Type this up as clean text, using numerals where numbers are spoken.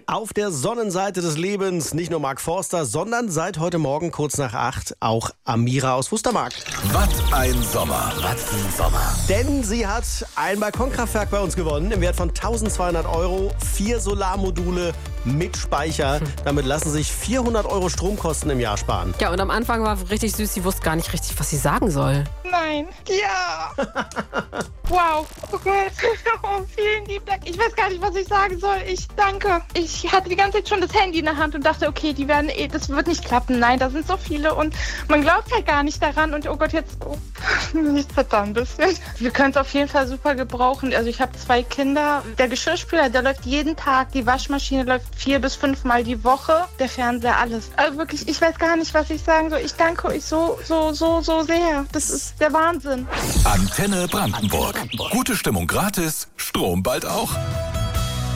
Auf der Sonnenseite des Lebens nicht nur Mark Forster, sondern seit heute Morgen kurz nach 8 auch Amira aus Wustermark. Was ein Sommer. Was ein Sommer. Denn sie hat ein Balkonkraftwerk bei uns gewonnen im Wert von 1.200 €, 4 Solarmodule mit Speicher. Damit lassen sich 400 € Stromkosten im Jahr sparen. Ja, und am Anfang war richtig süß, sie wusste gar nicht richtig, was sie sagen soll. Nein. Ja. Wow. Oh Gott. Oh, vielen lieben Dank. Ich weiß gar nicht, was ich sagen soll. Ich danke. Ich hatte die ganze Zeit schon das Handy in der Hand und dachte, okay, das wird nicht klappen. Nein, da sind so viele und man glaubt halt gar nicht daran. Und oh Gott, jetzt nicht verdammt ein bisschen. Wir können es auf jeden Fall super gebrauchen. Also ich habe 2 Kinder. Der Geschirrspüler, der läuft jeden Tag. Die Waschmaschine läuft 4 bis 5 Mal die Woche. Der Fernseher, alles. Also wirklich, ich weiß gar nicht, was ich sagen soll. Ich danke euch so sehr. Das ist der Wahnsinn. Antenne Brandenburg. Gute Stimmung gratis, Strom bald auch.